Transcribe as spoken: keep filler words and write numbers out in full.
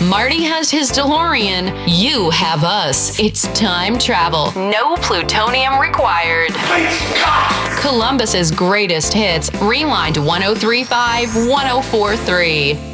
Marty has his DeLorean. You have us. It's time travel. No plutonium required. Columbus's greatest hits. Rewind one oh three point five, one oh four point three.